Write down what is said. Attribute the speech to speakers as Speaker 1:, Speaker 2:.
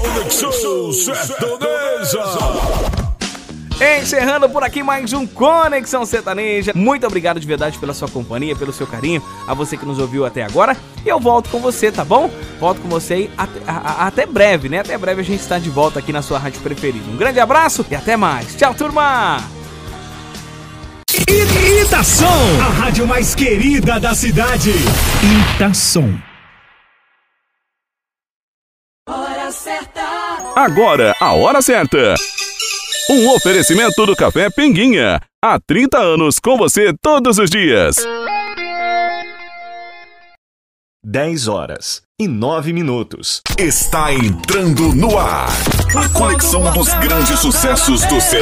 Speaker 1: Conexão Sertaneja.
Speaker 2: Encerrando por aqui mais um Conexão Sertaneja. Muito obrigado de verdade pela sua companhia, pelo seu carinho, a você que nos ouviu até agora. E eu volto com você, tá bom? Volto com você aí até breve, né? Até breve a gente está de volta aqui na sua rádio preferida. Um grande abraço e até mais. Tchau, turma!
Speaker 3: Itação, a rádio mais querida da cidade. Itação.
Speaker 4: Hora certa.
Speaker 5: Agora, a hora certa. Um oferecimento do Café Pinguinha. Há 30 anos com você todos os dias.
Speaker 3: 10h09.
Speaker 1: Está entrando no ar a conexão dos grandes sucessos do